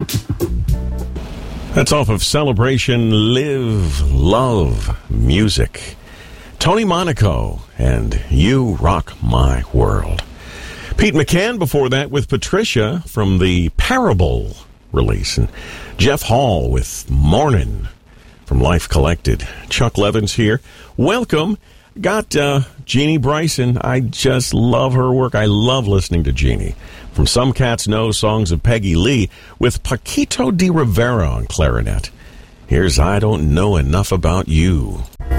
That's off of Celebration Live Love Music. Tony Monaco and You Rock My World. Pete McCann before that with Patricia from the Parable release. And Jeff Hall with Mornin' from Life Collected. Chuck Levins here. Welcome. Got Jeannie Bryson. I just love her work. I love listening to Jeannie. From Some Cats Know Songs of Peggy Lee with Paquito de Rivera on clarinet. Here's I Don't Know Enough About You.